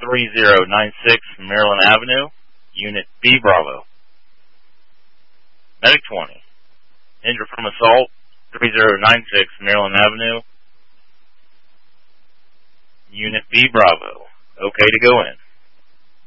3096 Maryland Avenue, Unit B Bravo. Medic 20. Injured from assault, 3096 Maryland Avenue, Unit B Bravo. Okay to go in.